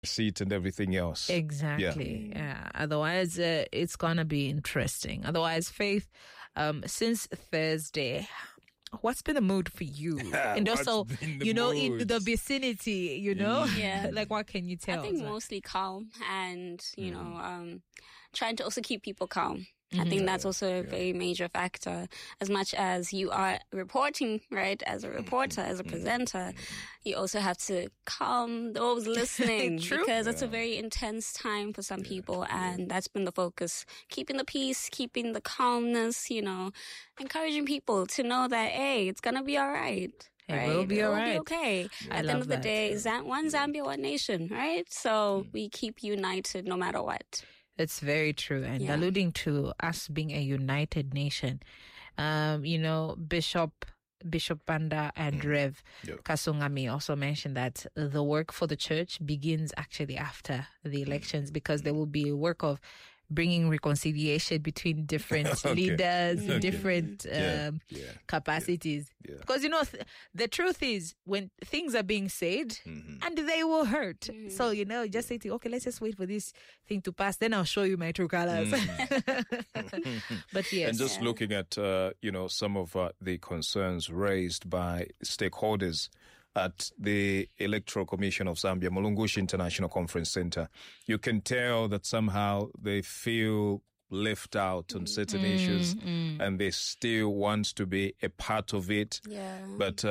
seat and everything else. Exactly. Yeah. Otherwise, it's gonna be interesting. Otherwise, Faith, since Thursday, what's been the mood for you? And also, in the vicinity, like what can you tell? I think mostly calm and, trying to also keep people calm. I think that's also a very major factor. As much as you are reporting, right, as a reporter, as a presenter, you also have to calm those listening. Because it's a very intense time for some people, and that's been the focus. Keeping the peace, keeping the calmness, encouraging people to know that, hey, it's going to be all right. It will be all right. It will be okay. At the end of the day, one Zambia, one nation, right? So we keep united no matter what. It's very true. And alluding to us being a united nation, Bishop Banda and Rev Kasungami also mentioned that the work for the church begins actually after the elections, because there will be a work of bringing reconciliation between different leaders, different capacities. Yeah. Because, the truth is, when things are being said, and they will hurt. So, just say, okay, let's just wait for this thing to pass. Then I'll show you my true colors. But yes. And just looking at, some of the concerns raised by stakeholders at the Electoral Commission of Zambia, Mulungushi International Conference Center, you can tell that somehow they feel left out on certain issues, and they still want to be a part of it. Yeah. But,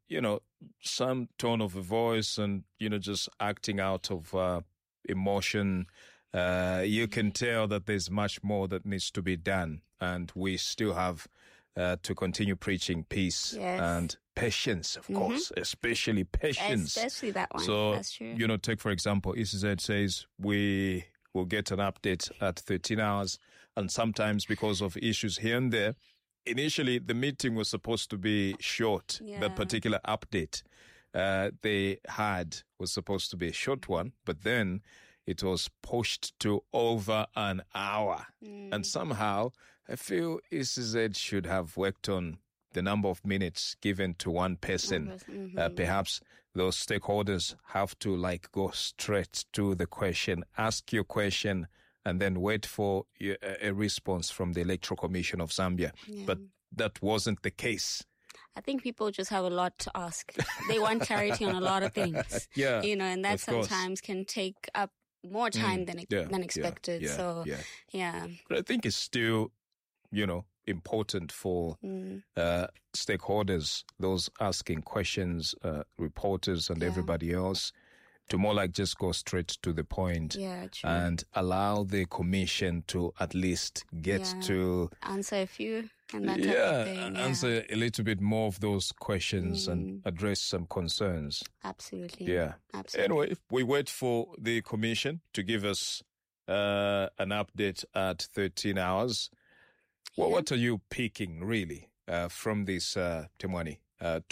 some tone of a voice and, just acting out of emotion, you can tell that there's much more that needs to be done. And we still have to continue preaching peace and patience, of course, especially patience. Especially that one. So, that's true. Take, for example, ECZ says we will get an update at 13 hours. And sometimes because of issues here and there, initially the meeting was supposed to be short. That particular update they had was supposed to be a short one, but then it was pushed to over an hour. And somehow I feel ECZ should have worked on the number of minutes given to one person. Perhaps those stakeholders have to go straight to the question, ask your question, and then wait for a response from the Electoral Commission of Zambia. But that wasn't the case. I think people just have a lot to ask. They want clarity on a lot of things. And that sometimes can take up more time than expected. But I think it's still, important for stakeholders, those asking questions, reporters and everybody else, to more like just go straight to the point and allow the commission to at least get to answer a few and that type of thing. Answer a little bit more of those questions and address some concerns. Absolutely. Yeah. Absolutely. Anyway, we wait for the commission to give us an update at 13 hours. Well, what are you picking really from this Temwani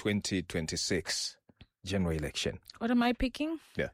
2026 general election? What am I picking? Yeah.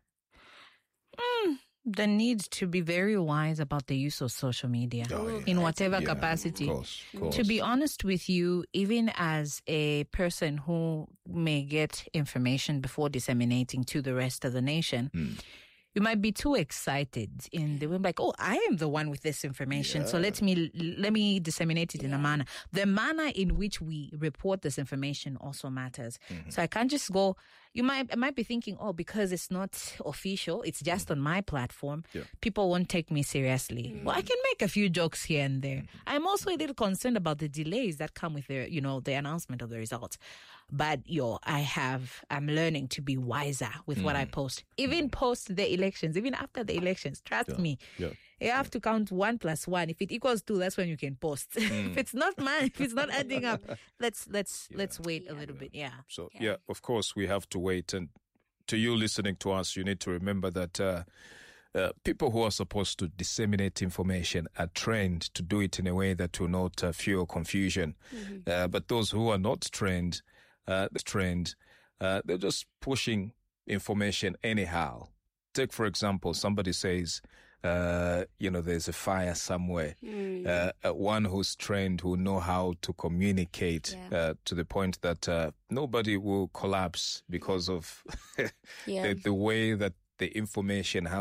The need to be very wise about the use of social media in whatever capacity. Of course. To be honest with you, even as a person who may get information before disseminating to the rest of the nation, you might be too excited in the way, like, oh, I am the one with this information, so let me disseminate it in a manner. The manner in which we report this information also matters. So I can't just go. I might be thinking, oh, because it's not official, it's just on my platform, people won't take me seriously. Well, I can make a few jokes here and there. I'm also a little concerned about the delays that come with the announcement of the results. But I'm learning to be wiser with what I post. Even post the elections, even after the elections, trust me. You have to count 1 + 1. If it equals 2, that's when you can post. If it's not if it's not adding up, let's wait a little bit. So of course we have to wait. And to you listening to us, you need to remember that people who are supposed to disseminate information are trained to do it in a way that will not fuel confusion. But those who are not trained, they're just pushing information anyhow. Take, for example, somebody says, there's a fire somewhere. One who's trained will know how to communicate to the point that nobody will collapse because of the way that the information has